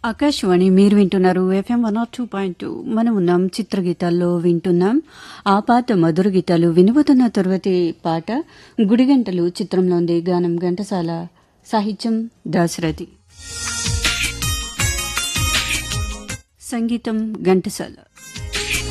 ఆకాశవాణి మీరు వింటున్నారు ఎఫ్ఎం 102.2. మనం ఉన్నాం చిత్రగీతాల్లో వింటున్నాం. ఆ పాత మధుర గీతాలు వినబోతున్న తరువాతి పాట గుడిగంటలు చిత్రంలోని గానం ఘంటసాల, సాహిత్యం దాశరథి, సంగీతం ఘంటసాల.